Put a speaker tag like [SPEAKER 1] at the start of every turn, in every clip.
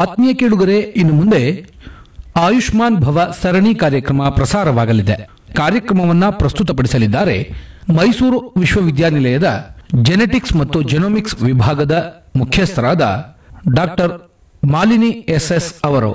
[SPEAKER 1] ಆತ್ಮೀಯ ಕೇಳುಗರೆ, ಇನ್ನು ಮುಂದೆ ಆಯುಷ್ಮಾನ್ ಭವ ಸರಣಿ ಕಾರ್ಯಕ್ರಮ ಪ್ರಸಾರವಾಗಲಿದೆ. ಕಾರ್ಯಕ್ರಮವನ್ನು ಪ್ರಸ್ತುತಪಡಿಸಲಿದ್ದಾರೆ ಮೈಸೂರು ವಿಶ್ವವಿದ್ಯಾನಿಲಯದ ಜೆನೆಟಿಕ್ಸ್ ಮತ್ತು ಜೆನೋಮಿಕ್ಸ್ ವಿಭಾಗದ ಮುಖ್ಯಸ್ಥರಾದ ಡಾಕ್ಟರ್ ಮಾಲಿನಿ ಎಸ್ ಅವರು.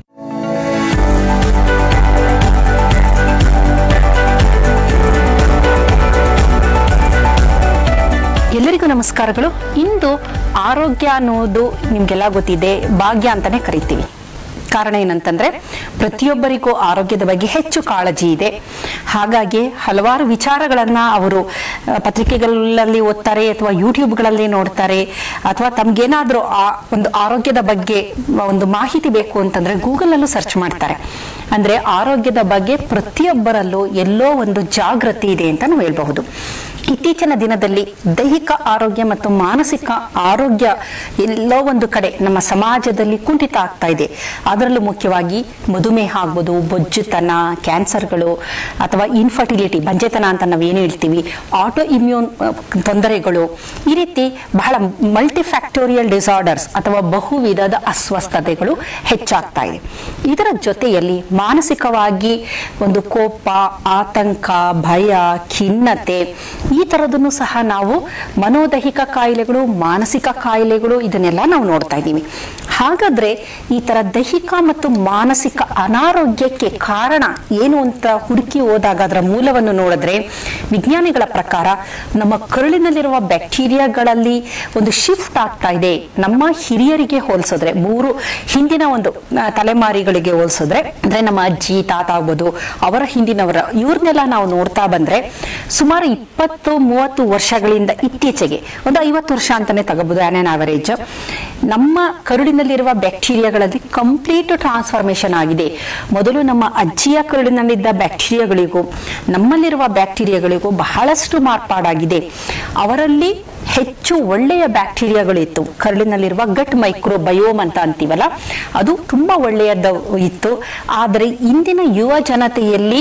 [SPEAKER 2] ಎಲ್ಲರಿಗೂ ನಮಸ್ಕಾರಗಳು. ಇಂದು ಆರೋಗ್ಯ ಅನ್ನೋದು ನಿಮ್ಗೆಲ್ಲ ಗೊತ್ತಿದೆ, ಭಾಗ್ಯ ಅಂತಾನೆ ಕರಿತೀವಿ. ಕಾರಣ ಏನಂತಂದ್ರೆ ಪ್ರತಿಯೊಬ್ಬರಿಗೂ ಆರೋಗ್ಯದ ಬಗ್ಗೆ ಹೆಚ್ಚು ಕಾಳಜಿ ಇದೆ. ಹಾಗಾಗಿ ಹಲವಾರು ವಿಚಾರಗಳನ್ನ ಅವರು ಪತ್ರಿಕೆಗಳಲ್ಲಿ ಓದ್ತಾರೆ ಅಥವಾ ಯೂಟ್ಯೂಬ್ಗಳಲ್ಲಿ ನೋಡ್ತಾರೆ, ಅಥವಾ ತಮ್ಗೇನಾದ್ರೂ ಒಂದು ಆರೋಗ್ಯದ ಬಗ್ಗೆ ಒಂದು ಮಾಹಿತಿ ಬೇಕು ಅಂತಂದ್ರೆ ಗೂಗಲ್ ಅಲ್ಲೂ ಸರ್ಚ್ ಮಾಡ್ತಾರೆ. ಅಂದ್ರೆ ಆರೋಗ್ಯದ ಬಗ್ಗೆ ಪ್ರತಿಯೊಬ್ಬರಲ್ಲೂ ಎಲ್ಲೋ ಒಂದು ಜಾಗೃತಿ ಇದೆ ಅಂತ ನಾವು ಹೇಳ್ಬಹುದು. ಇತ್ತೀಚಿನ ದಿನದಲ್ಲಿ ದೈಹಿಕ ಆರೋಗ್ಯ ಮತ್ತು ಮಾನಸಿಕ ಆರೋಗ್ಯ ಎಲ್ಲೋ ಒಂದು ಕಡೆ ನಮ್ಮ ಸಮಾಜದಲ್ಲಿ ಕುಂಠಿತ ಆಗ್ತಾ ಇದೆ. ಅದರಲ್ಲೂ ಮುಖ್ಯವಾಗಿ ಮಧುಮೇಹ ಆಗ್ಬೋದು, ಬೊಜ್ಜುತನ, ಕ್ಯಾನ್ಸರ್ಗಳು ಅಥವಾ ಇನ್ಫರ್ಟಿಲಿಟಿ, ಬಂಜೆತನ ಅಂತ ನಾವೇನು ಹೇಳ್ತೀವಿ, ಆಟೋ ಇಮ್ಯೂನ್ ತೊಂದರೆಗಳು, ಈ ರೀತಿ ಬಹಳ ಮಲ್ಟಿಫ್ಯಾಕ್ಟೋರಿಯಲ್ ಡಿಸಾರ್ಡರ್ಸ್ ಅಥವಾ ಬಹು ವಿಧದ ಅಸ್ವಸ್ಥತೆಗಳು ಹೆಚ್ಚಾಗ್ತಾ ಇದೆ. ಇದರ ಜೊತೆಯಲ್ಲಿ ಮಾನಸಿಕವಾಗಿ ಒಂದು ಕೋಪ, ಆತಂಕ, ಭಯ, ಖಿನ್ನತೆ, ಈ ತರದನ್ನು ಸಹ ನಾವು ಮನೋದೈಹಿಕ ಕಾಯಿಲೆಗಳು, ಮಾನಸಿಕ ಕಾಯಿಲೆಗಳು ಇದನ್ನೆಲ್ಲ ನಾವು ನೋಡ್ತಾ ಇದ್ದೀವಿ. ಹಾಗಾದ್ರೆ ಈ ತರ ದೈಹಿಕ ಮತ್ತು ಮಾನಸಿಕ ಅನಾರೋಗ್ಯಕ್ಕೆ ಕಾರಣ ಏನು ಅಂತ ಹುಡುಕಿ ಹೋದಾಗ ಅದರ ಮೂಲವನ್ನು ನೋಡಿದ್ರೆ ವಿಜ್ಞಾನಿಗಳ ಪ್ರಕಾರ ನಮ್ಮ ಕರುಳಿನಲ್ಲಿರುವ ಬ್ಯಾಕ್ಟೀರಿಯಾಗಳಲ್ಲಿ ಒಂದು ಶಿಫ್ಟ್ ಆಗ್ತಾ ಇದೆ. ನಮ್ಮ ಹಿರಿಯರಿಗೆ ಹೋಲಿಸಿದ್ರೆ, ಹಿಂದಿನ ಒಂದು ತಲೆಮಾರಿಗಳಿಗೆ ಹೋಲಿಸಿದ್ರೆ, ಅಂದ್ರೆ ನಮ್ಮ ಅಜ್ಜಿ ತಾತ ಆಗ್ಬೋದು, ಅವರ ಹಿಂದಿನವರ, ಇವ್ರನ್ನೆಲ್ಲ ನಾವು ನೋಡ್ತಾ ಬಂದ್ರೆ ಸುಮಾರು 20-30 ವರ್ಷಗಳಿಂದ ಇತ್ತೀಚೆಗೆ ಒಂದು 50 ವರ್ಷ ಅಂತಾನೆ ತಗೋಬಹುದು ಆನ್ ಅವರೇಜ್, ನಮ್ಮ ಕರುಳಿನಲ್ಲಿರುವ ಬ್ಯಾಕ್ಟೀರಿಯಾಗಳಲ್ಲಿ ಕಂಪ್ಲೀಟ್ ಟ್ರಾನ್ಸ್ಫಾರ್ಮೇಶನ್ ಆಗಿದೆ. ಮೊದಲು ನಮ್ಮ ಅಜ್ಜಿಯ ಕರುಳಿನಲ್ಲಿದ್ದ ಬ್ಯಾಕ್ಟೀರಿಯಾಗಳಿಗೂ ನಮ್ಮಲ್ಲಿರುವ ಬ್ಯಾಕ್ಟೀರಿಯಾಗಳಿಗೂ ಬಹಳಷ್ಟು ಮಾರ್ಪಾಡಾಗಿದೆ. ಅವರಲ್ಲಿ ಹೆಚ್ಚು ಒಳ್ಳೆಯ ಬ್ಯಾಕ್ಟೀರಿಯಾಗಳಿತ್ತು. ಕರುಳಿನಲ್ಲಿರುವ ಗಟ್ ಮೈಕ್ರೋಬಯೋಮ್ ಅಂತ ಅಂತೀವಲ್ಲ, ಅದು ತುಂಬಾ ಒಳ್ಳೆಯದ ಇತ್ತು. ಆದರೆ ಇಂದಿನ ಯುವ ಜನತೆಯಲ್ಲಿ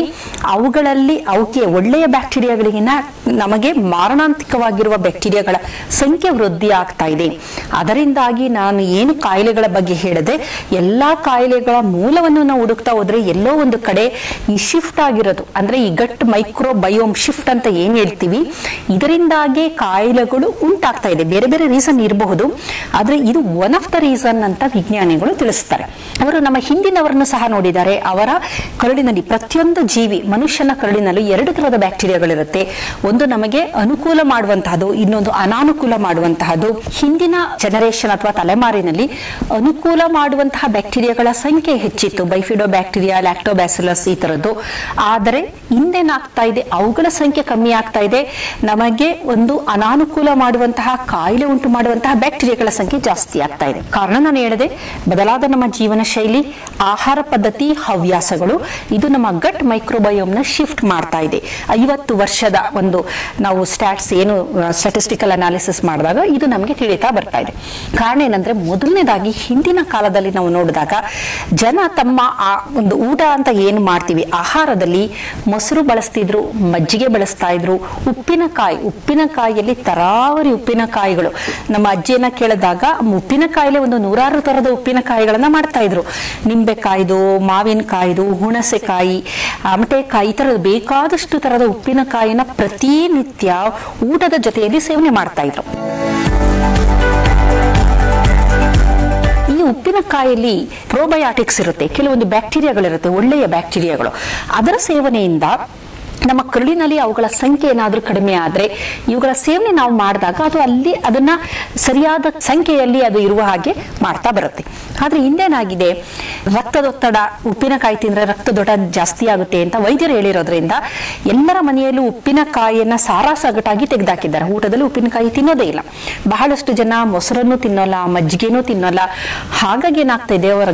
[SPEAKER 2] ಅವಕ್ಕೆ ಒಳ್ಳೆಯ ಬ್ಯಾಕ್ಟೀರಿಯಾಗಳಿಗಿಂತ ನಮಗೆ ಮಾರಣಾಂತಿಕವಾಗಿರುವ ಬ್ಯಾಕ್ಟೀರಿಯಾಗಳ ಸಂಖ್ಯೆ ವೃದ್ಧಿ ಆಗ್ತಾ ಇದೆ. ಅದರಿಂದಾಗಿ ನಾನು ಏನು ಕಾಯಿಲೆಗಳ ಬಗ್ಗೆ ಹೇಳಿದೆ, ಎಲ್ಲಾ ಕಾಯಿಲೆಗಳ ಮೂಲವನ್ನು ನಾವು ಹುಡುಕ್ತಾ ಹೋದ್ರೆ ಎಲ್ಲೋ ಒಂದು ಕಡೆ ಈ ಶಿಫ್ಟ್ ಆಗಿರೋದು, ಅಂದ್ರೆ ಈ ಗಟ್ ಮೈಕ್ರೋಬಯೋಮ್ ಶಿಫ್ಟ್ ಅಂತ ಏನ್ ಹೇಳ್ತೀವಿ, ಇದರಿಂದಾಗಿ ಕಾಯಿಲೆಗಳು ಉಂಟಾಗ್ತಾ ಇದೆ. ಬೇರೆ ಬೇರೆ ರೀಸನ್ ಇರಬಹುದು, ಆದ್ರೆ ಇದು ಒನ್ ಆಫ್ ದ ರೀಸನ್ ಅಂತ ವಿಜ್ಞಾನಿಗಳು ತಿಳಿಸ್ತಾರೆ. ಅವರು ನಮ್ಮ ಹಿಂದಿನವರನ್ನು ಸಹ ನೋಡಿದ್ದಾರೆ. ಅವರ ಕರುಳಿನಲ್ಲಿ, ಪ್ರತಿಯೊಂದು ಜೀವಿ, ಮನುಷ್ಯನ ಕರುಳಿನಲ್ಲಿ 2 ತರದ ಬ್ಯಾಕ್ಟೀರಿಯಾಗಳಿರುತ್ತೆ. ಒಂದು ನಮಗೆ ಅನುಕೂಲ ಮಾಡುವಂತಹದ್ದು, ಇನ್ನೊಂದು ಅನಾನುಕೂಲ ಮಾಡುವಂತಹದ್ದು. ಹಿಂದಿನ ಜನರೇಷನ್ ಅಥವಾ ತಲೆಮಾರಿನಲ್ಲಿ ಅನುಕೂಲ ಮಾಡುವಂತಹ ಬ್ಯಾಕ್ಟೀರಿಯಾಗಳ ಸಂಖ್ಯೆ ಹೆಚ್ಚಿತ್ತು, ಬೈಫಿಡೋ ಬ್ಯಾಕ್ಟೀರಿಯಾ, ಲ್ಯಾಕ್ಟೋಬ್ಯಾಸಿಲಸ್ ಈ ತರದ್ದು. ಆದರೆ ಹಿಂದೇನಾಗ್ತಾ ಇದೆ, ಅವುಗಳ ಸಂಖ್ಯೆ ಕಮ್ಮಿ ಆಗ್ತಾ ಇದೆ. ನಮಗೆ ಒಂದು ಅನಾನುಕೂಲ ಮಾಡುವಂತಹ, ಕಾಯಿಲೆ ಉಂಟು ಮಾಡುವಂತಹ ಬ್ಯಾಕ್ಟೀರಿಯಾಗಳ ಸಂಖ್ಯೆ ಜಾಸ್ತಿ ಆಗ್ತಾ ಇದೆ. ಕಾರಣ ನಾನು ಹೇಳಿದೆ, ಬದಲಾದ ನಮ್ಮ ಜೀವನ ಶೈಲಿ, ಆಹಾರ ಪದ್ಧತಿ, ಹವ್ಯಾಸಗಳು, ಇದು ನಮ್ಮ ಗಟ್ ಮೈಕ್ರೋಬಯೋಮ್ ನ ಶಿಫ್ಟ್ ಮಾಡ್ತಾ ಇದೆ. 50 ವರ್ಷದ ಒಂದು ನಾವು ಸ್ಟ್ಯಾಟಿಸ್ಟಿಕಲ್ ಅನಾಲಿಸಿಸ್ ಮಾಡಿದಾಗ ಇದು ನಮಗೆ ತಿಳಿತಾ ಬರ್ತಾ ಇದೆ. ಕಾರಣ ಏನಂದ್ರೆ, ಮೊದಲನೇದಾಗಿ ಹಿಂದಿನ ಕಾಲದಲ್ಲಿ ನಾವು ನೋಡಿದಾಗ ಜನ ತಮ್ಮ ಒಂದು ಊಟ ಅಂತ ಏನು ಮಾಡ್ತೀವಿ, ಆಹಾರದಲ್ಲಿ ಮೊಸರು ಬಳಸ್ತಿದ್ರು, ಮಜ್ಜಿಗೆ ಬಳಸ್ತಾ ಇದ್ರು, ಉಪ್ಪಿನಕಾಯಿಯಲ್ಲಿ ತರಾವರಿ ಉಪ್ಪಿನಕಾಯಿಗಳು. ನಮ್ಮ ಅಜ್ಜಿಯನ್ನ ಕೇಳಿದಾಗ ಉಪ್ಪಿನಕಾಯಿಲೆ ಒಂದು 100 ತರದ ಉಪ್ಪಿನಕಾಯಿಗಳನ್ನ ಮಾಡ್ತಾ ಇದ್ರು. ನಿಂಬೆಕಾಯ್ದು, ಮಾವಿನಕಾಯ್ದು, ಹುಣಸೆಕಾಯಿ, ಆಮಟೆಕಾಯಿ, ಈ ತರದ ಬೇಕಾದಷ್ಟು ತರದ ಉಪ್ಪಿನಕಾಯಿನ ಪ್ರತಿನಿತ್ಯ ಊಟದ ಜೊತೆಯಲ್ಲಿ ಸೇವನೆ ಮಾಡ್ತಾ ಇದ್ರು. ಈ ಉಪ್ಪಿನಕಾಯಲ್ಲಿ ಪ್ರೋಬಯಾಟಿಕ್ಸ್ ಇರುತ್ತೆ, ಕೆಲವೊಂದು ಬ್ಯಾಕ್ಟೀರಿಯಾಗಳಿರುತ್ತೆ, ಒಳ್ಳೆಯ ಬ್ಯಾಕ್ಟೀರಿಯಾಗಳು. ಅದರ ಸೇವನೆಯಿಂದ ನಮ್ಮ ಕರುಳಿನಲ್ಲಿ ಅವುಗಳ ಸಂಖ್ಯೆ ಏನಾದ್ರೂ ಕಡಿಮೆ ಆದ್ರೆ, ಇವುಗಳ ಸೇವನೆ ನಾವು ಮಾಡಿದಾಗ ಅದನ್ನ ಸರಿಯಾದ ಸಂಖ್ಯೆಯಲ್ಲಿ ಅದು ಇರುವ ಹಾಗೆ ಮಾಡ್ತಾ ಬರುತ್ತೆ. ಆದ್ರೆ ಹಿಂದೇನಾಗಿದೆ, ರಕ್ತದೊತ್ತಡ, ಉಪ್ಪಿನಕಾಯಿ ತಿಂದ್ರೆ ರಕ್ತದೊತ್ತಡ ಜಾಸ್ತಿ ಆಗುತ್ತೆ ಅಂತ ವೈದ್ಯರು ಹೇಳಿರೋದ್ರಿಂದ ಎಲ್ಲರ ಮನೆಯಲ್ಲೂ ಉಪ್ಪಿನಕಾಯಿಯನ್ನ ಸಾರಾಸಗಟಾಗಿ ತೆಗೆದಾಕಿದ್ದಾರೆ. ಊಟದಲ್ಲಿ ಉಪ್ಪಿನಕಾಯಿ ತಿನ್ನೋದೇ ಇಲ್ಲ. ಬಹಳಷ್ಟು ಜನ ಮೊಸರನ್ನು ತಿನ್ನೋಲ್ಲ, ಮಜ್ಜಿಗೆನೂ ತಿನ್ನೋಲ್ಲ. ಹಾಗಾಗಿ ಏನಾಗ್ತಾ ಇದೆ, ಅವರ